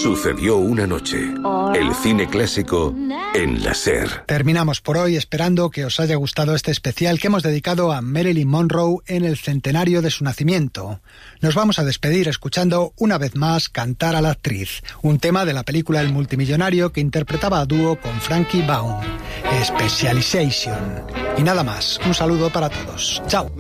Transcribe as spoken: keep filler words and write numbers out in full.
Sucedió una noche. El cine clásico en la SER. Terminamos por hoy esperando que os haya gustado este especial que hemos dedicado a Marilyn Monroe en el centenario de su nacimiento. Nos vamos a despedir escuchando una vez más Cantar a la actriz, un tema de la película El multimillonario que interpretaba a dúo con Frankie Baum. Specialization. Y nada más, un saludo para todos. Chao.